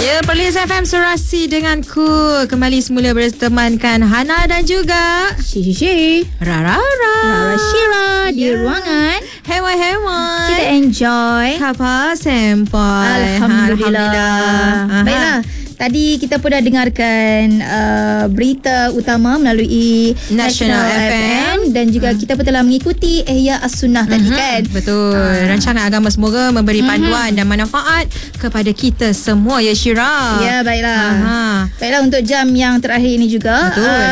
Ya, Perlis FM Surasi denganku. Kembali semula bertemankan Hana dan juga Rara Shira di ruangan. Hewan-hewan Kita enjoy Kapa Sempai. Alhamdulillah. Baiklah, tadi kita pun dah dengarkan berita utama melalui National FM dan juga kita pun telah mengikuti Ihya As-Sunnah tadi kan. Betul. Rancangan agama semoga memberi panduan dan manfaat kepada kita semua, ya Syira. Ya, baiklah. Baiklah, untuk jam yang terakhir ini juga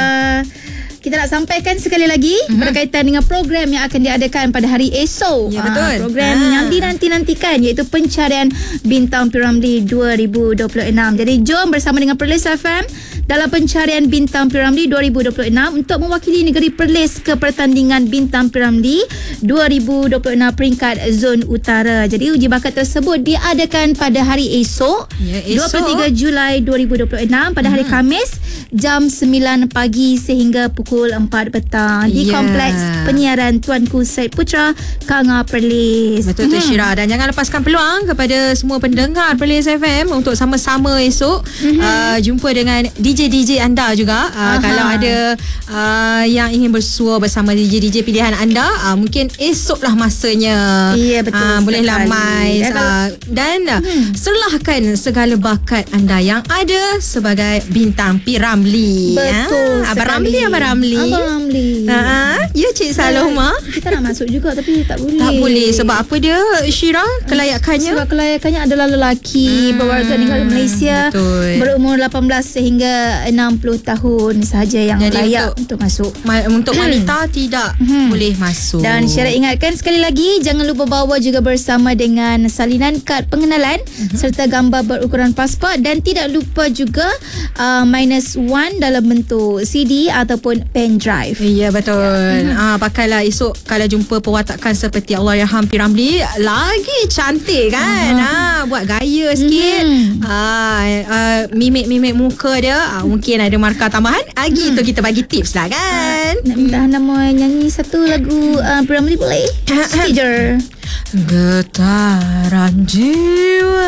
kita nak sampaikan sekali lagi berkaitan dengan program yang akan diadakan pada hari esok. Ya, betul. Program yang dinanti-nantikan iaitu pencarian Bintang P.Ramlee 2026. Jadi jom bersama dengan Perlis FM dalam pencarian Bintang P.Ramlee 2026 untuk mewakili negeri Perlis ke pertandingan Bintang P.Ramlee 2026 peringkat Zon Utara. Jadi uji bakat tersebut diadakan pada hari esok, 23 Julai 2026 pada hari Khamis jam 9 pagi sehingga pukul 4 petang di Kompleks Penyiaran Tuanku Syed Putra, Kanga Perlis. Betul tu Syira. Dan jangan lepaskan peluang kepada semua pendengar Perlis FM untuk sama-sama esok jumpa dengan DJ-DJ anda juga. Kalau ada yang ingin bersua bersama DJ-DJ pilihan anda, mungkin esoklah masanya. Ya, betul. Bolehlah mai dan serlahkan segala bakat anda yang ada sebagai Bintang P.Ramlee. Betul. Abang Ramlee. Abang Ramlee. Ya, Cik Saloma. Kita nak masuk juga tapi tak boleh. Tak boleh. Sebab apa dia, Syira? Kelayakannya? Sebab kelayakannya adalah lelaki berwarga negara Malaysia. Betul. Berumur 18 sehingga 60 tahun sahaja yang jadi layak untuk masuk. Untuk wanita tidak boleh masuk. Dan Syara ingatkan sekali lagi, jangan lupa bawa juga bersama dengan salinan kad pengenalan serta gambar berukuran pasport, dan tidak lupa juga -1 dalam bentuk CD ataupun pen drive. Ya, betul. Pakailah esok kalau jumpa perwatakan seperti Allahyarham P.Ramlee, lagi cantik kan. Buat gaya sikit. Mimik muka dia mungkin ada markah tambahan. Gitu kita bagi tips lah kan. Nak minta nama nyanyi satu lagu P.Ramlee boleh? Sikit je. Getaran jiwa.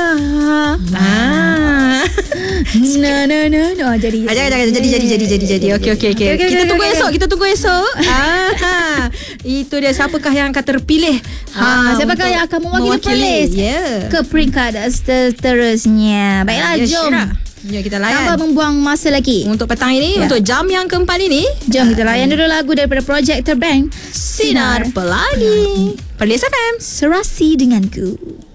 Jadi. Okey. Kita tunggu esok. Itu dia, siapakah yang akan terpilih? Siapakah yang akan mewakili Perlis ke peringkat seterusnya. Baiklah, jom. Ya, kita layan. Tanpa membuang masa lagi untuk petang ini, untuk jam yang keempat ini, jom kita layan dulu lagu daripada Projek Terbang, Sinar Pelagi. Perlis FM, Serasi denganku.